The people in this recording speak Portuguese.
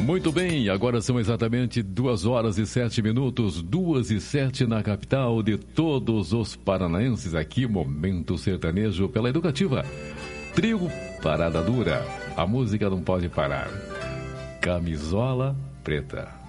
Muito bem, agora são exatamente 2h07, 2h07 na capital de todos os paranaenses. Aqui, Momento Sertanejo pela Educativa. Trio Parada Dura, a música não pode parar. Camisola Preta.